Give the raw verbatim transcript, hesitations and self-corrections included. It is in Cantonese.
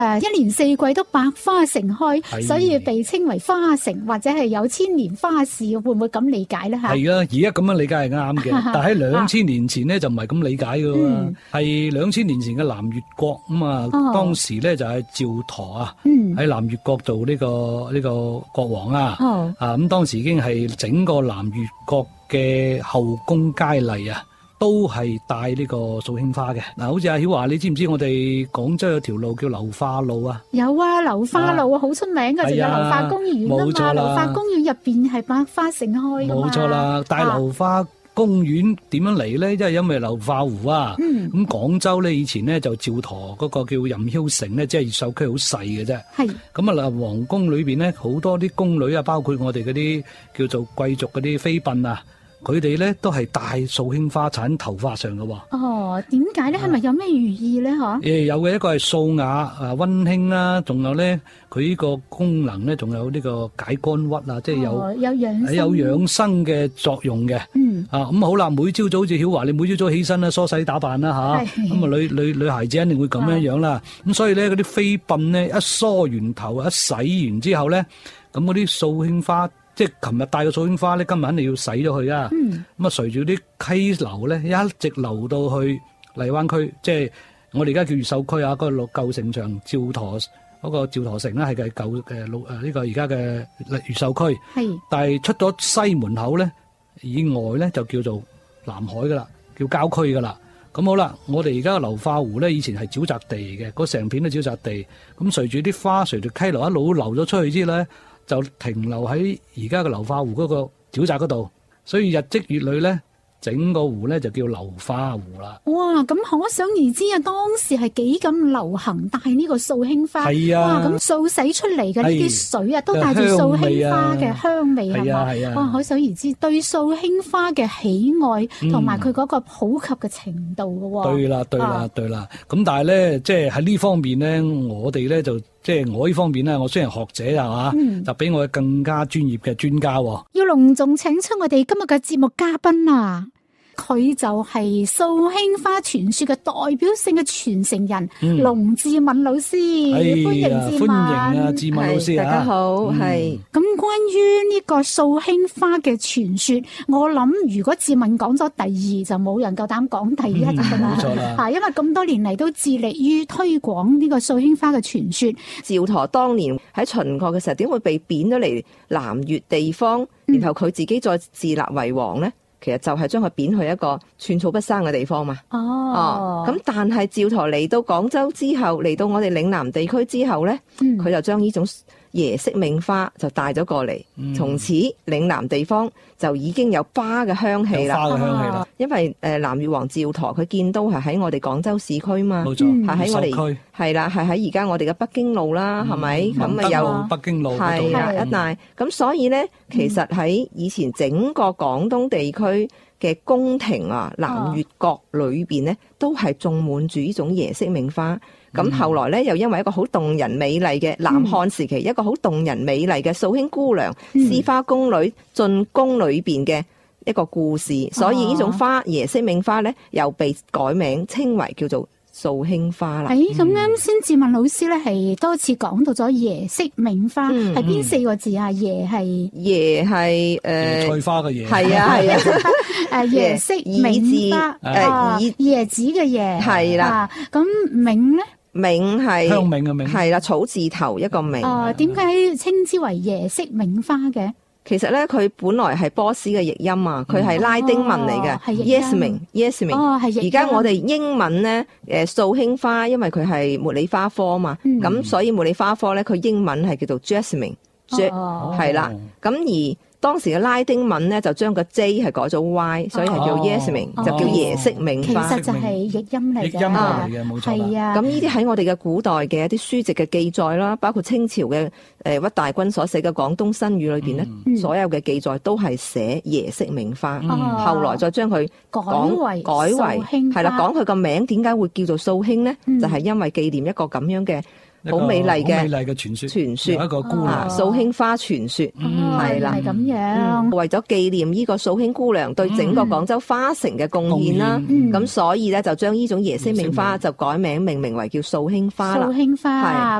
誒一年四季都百花盛開，所以被稱為花城或者係有千年花市，會唔會咁理解咧？嚇，係啊，而家咁樣理解係啱嘅，但喺兩千年前咧就唔係咁理解嘅喎，係兩千年前嘅南越國咁啊，當時咧就係趙佗啊，喺南越國做呢個呢個國王啊，啊咁當時已經係整個南越國嘅後宮佳麗啊，都係帶呢個素馨花嘅。嗱，好似阿曉華，你知唔知我哋廣州有條路叫流花路啊？有啊，流花路啊，好出名嘅，仲有流花公園啊嘛。冇錯啦，流花公園入邊係百花盛開噶嘛。冇錯啦，但係流花公園點樣嚟咧？即係因為流花湖啊。嗯。咁廣州咧以前咧就趙佗嗰個叫任囂城咧，即係越秀區好細嘅啫。係。咁啊，嗱，皇宮裏邊咧好多啲宮女啊，包括我哋嗰啲叫做貴族嗰啲妃嬪啊。佢哋咧都係戴素馨花插喺頭髮上嘅喎。哦，點解咧？係咪有咩寓意咧？嗬？誒，有嘅，一個係素雅啊，溫馨啦，仲有咧，佢呢個功能咧，仲有呢個解肝鬱啊，即係有有養有養生嘅作用嘅。嗯。啊，咁好啦，每朝早好似曉華，你每朝早起身啦，梳洗打扮啦吓，咁啊，女女女孩子肯定會咁樣樣啦。咁所以咧，嗰啲妃嬪咧，一梳完頭，一洗完之後咧，咁嗰啲素馨花。即係琴日帶個素馨花咧，今日肯定要洗咗佢啊！咁啊、嗯，隨住啲溪流咧，一直流到去荔灣區，即係我哋而家叫越秀區啊，嗰、那個舊城牆趙佗嗰個趙佗城咧，係嘅舊嘅老誒呢個而家嘅越秀區。係，但係出咗西門口咧以外咧，就叫做南海噶啦，叫郊區噶啦。咁好啦，我哋而家嘅流花湖咧，以前係沼澤地嘅，嗰成片都沼澤地。咁隨住啲花，隨住溪流一路流咗出去之後咧，就停留喺而家嘅流花湖嗰個沼澤嗰度，所以日積月累咧，整個湖咧就叫流花湖啦。哇！咁可想而知啊，當時係幾咁流行帶呢個素馨花。係啊，哇！咁掃洗出嚟嘅呢啲水啊，都帶住素馨花嘅香味係嘛？係啊，哇！可想而知對素馨花嘅喜愛同埋佢嗰個普及嘅程度嘅喎。對啦，對啦，對啦。咁但係咧，即係喺呢方面咧，我哋咧就即係我呢方面咧，我雖然學者啊嘛，就比我更加專業嘅專家。要隆重請出我哋今日嘅節目嘉賓啊！佢就係素馨花傳說嘅代表性嘅傳承人，龍志敏老師，歡迎志敏，歡迎啊，志敏老師，大家好，係。咁關於呢個素馨花嘅傳說，我諗如果志敏講咗第二，就冇人夠膽講第一噶啦，冇錯啦，吓，因為咁多年嚟都致力於推廣呢個素馨花嘅傳說。趙佗當年喺秦國嘅時候，點會被貶咗嚟南越地方，然後佢自己再自立為王咧？其實就係將佢貶去一個寸草不生嘅地方嘛。哦，咁、哦、但係趙佗嚟到廣州之後，嚟到我哋嶺南地區之後咧，佢、嗯、就將呢種椰色銘花就帶咗過嚟，嗯、從此嶺南地方就已經有花嘅香氣啦。花嘅香氣啦，因為誒南越王趙佗佢建都係喺我哋廣州市區嘛，冇錯，係喺我哋係啦，係喺而家我哋嘅北京路啦，係咪？咁咪有北京路係啦一帶，咁所以咧，其實喺以前整個廣東地區嘅宮廷啊，南越國裏邊咧，都係種滿住呢種椰色銘花。咁、嗯、後來咧，又因為一個好動人美麗嘅南漢時期、嗯、一個好動人美麗嘅素馨姑娘絲、嗯、花宮女進宮裏邊嘅一個故事，哦、所以呢種花椰色銘花咧，又被改名稱為叫做素馨花啦。誒，咁啱先志敏老師咧係多次講到咗椰色銘花，係邊、嗯、四個字啊？椰係椰係誒菜花嘅椰，係啊係啊，誒椰色銘花誒椰子嘅椰係啦。咁銘咧？銘係香茗嘅茗，係啦，草字頭一個銘。哦，點解稱之為椰色銘花嘅？其實咧，佢本來係波斯嘅譯音啊，佢係拉丁文嚟嘅。係 Yasmin，Yasmin。哦，係譯音。而家我哋英文咧，誒素馨花，因為佢係茉莉花科啊嘛，咁、嗯、所以茉莉花科咧，佢英文係叫做 Jasmine，係啦。咁而當時嘅拉丁文咧就將個 J 係改咗 Y， 所以係叫 Yasmin，、哦、就叫椰色銘花。其實就係譯音嚟嘅，譯音嚟嘅，冇錯。係啊，咁呢啲喺我哋嘅古代嘅一啲書籍嘅記載啦，包括清朝嘅誒屈大均所寫嘅《廣東新語》裏邊咧，嗯、所有嘅記載都係寫椰色銘花。嗯、後來再將佢改為改為係啦，講佢個名點解會叫做素馨咧？嗯、就係因為紀念一個咁樣嘅好美麗嘅好美麗嘅傳說， 傳說有一個姑娘素馨花傳說，係啦， 係咁樣。 為咗紀念呢個素馨姑娘對整個廣州花城嘅貢獻啦，咁所以咧就將呢種椰絲銘花就改名命名為叫素馨花啦。 素馨花。